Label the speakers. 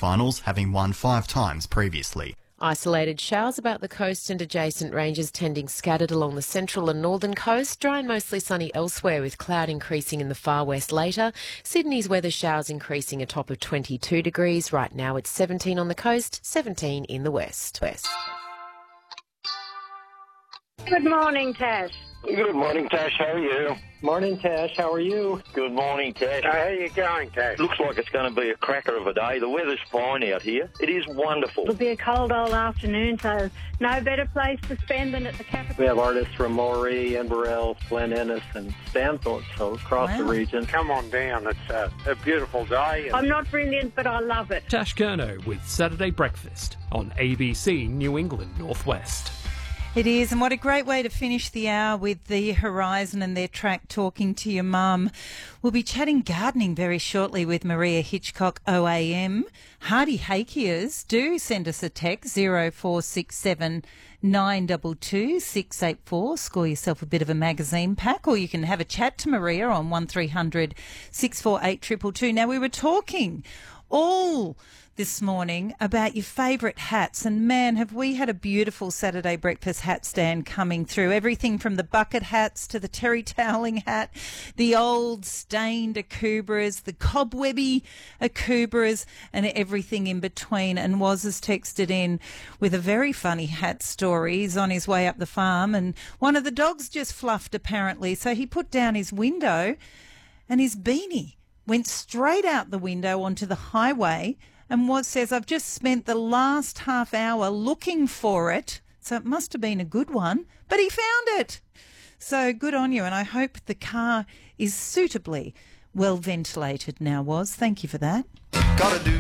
Speaker 1: finals, having won 5 times previously.
Speaker 2: Isolated showers about the coast and adjacent ranges tending scattered along the central and northern coast. Dry and mostly sunny elsewhere with cloud increasing in the far west later. Sydney's weather showers increasing a top of 22 degrees. Right now it's 17 on the coast, 17 in the west.
Speaker 3: Good morning, Tash.
Speaker 4: Good morning, Tash. How are you?
Speaker 5: Morning, Tash. How are you?
Speaker 4: Good morning, Tash.
Speaker 3: How are you going, Tash?
Speaker 4: Looks like it's going to be a cracker of a day. The weather's fine out here. It is wonderful.
Speaker 3: It'll be a cold old afternoon, so no better place to spend than at the capital.
Speaker 5: We have artists from Moree, Inverell, Glen Innes and Stanthorpe, so across the region.
Speaker 6: Come on down. It's a beautiful day.
Speaker 3: I'm not brilliant, but I love it.
Speaker 7: Tash Kerno with Saturday Breakfast on ABC New England Northwest.
Speaker 8: It is, and what a great way to finish the hour with the Horizon and their track Talking to Your Mum. We'll be chatting gardening very shortly with Maria Hitchcock, OAM. Hardy Hakiers, do send us a text, 0467 922 684. Score yourself a bit of a magazine pack, or you can have a chat to Maria on 1300 648 222. Now, we were talking all this morning about your favourite hats, and man, have we had a beautiful Saturday breakfast hat stand coming through. Everything from the bucket hats to the terry toweling hat, the old stained akubras, the cobwebby akubras, and everything in between. And Woz has texted in with a very funny hat story. He's on his way up the farm and one of the dogs just fluffed apparently, so he put down his window and his beanie went straight out the window onto the highway. And Woz says, I've just spent the last half hour looking for it, so it must have been a good one, but he found it. So good on you, and I hope the car is suitably well ventilated now, Woz. Thank you for that.
Speaker 1: Gotta do